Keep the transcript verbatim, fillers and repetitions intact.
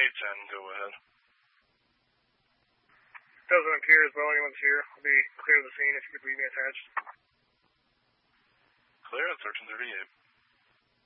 ten, go ahead. Doesn't appear as though anyone's here. I'll be clear of the scene if you could leave me attached. Clear at thirteen thirty-eight.